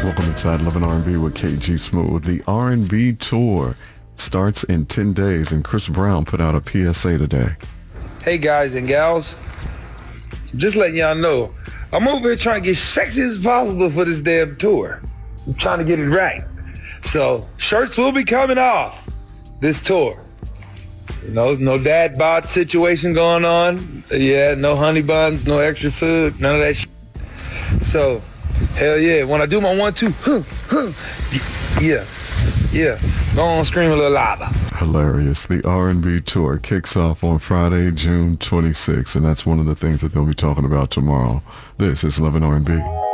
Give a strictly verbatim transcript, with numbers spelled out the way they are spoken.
Welcome inside Love and R and B with K G Smooth. The R and B tour starts in ten days, and Chris Brown put out a P S A today. Hey guys and gals, just letting y'all know, I'm over here trying to get sexy as possible for this damn tour. I'm trying to get it right. So shirts will be coming off this tour. You know, no dad bod situation going on. Yeah, no honey buns, no extra food, none of that shit. So, hell yeah, when I do my one, two, huh, huh, yeah, yeah, go on, scream a little louder. Hilarious. The R and B tour kicks off on Friday, June twenty-sixth, and that's one of the things that they'll be talking about tomorrow. This is Love and R and B.